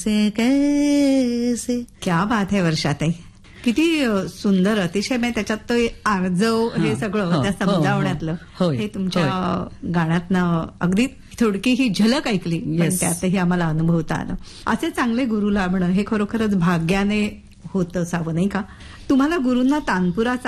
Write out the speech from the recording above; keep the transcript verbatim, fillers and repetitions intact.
से कैसे. क्या बात आहे वर्षाताई. किती सुंदर, अतिशय. म्हणजे त्याच्यात तो आर्जव हे सगळं त्या समजावण्यातलं हे तुमच्या गाण्यातनं अगदी थोडकी ही झलक ऐकली, पण त्यातही आम्हाला अनुभवता आलं. असे चांगले गुरु लाभणं हे खरोखरच भाग्याने होत असावं, नाही का? तुम्हाला गुरूंना तानपुरा